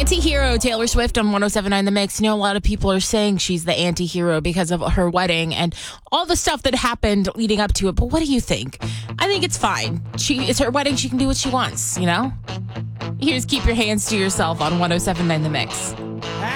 Anti-hero Taylor Swift on 107.9 The Mix. You know, a lot of people are saying she's the anti-hero because of her wedding and all the stuff that happened leading up to it. But what do you think? I think it's fine. It's her wedding. She can do what she wants, you know? Here's Keep Your Hands to Yourself on 107.9 The Mix.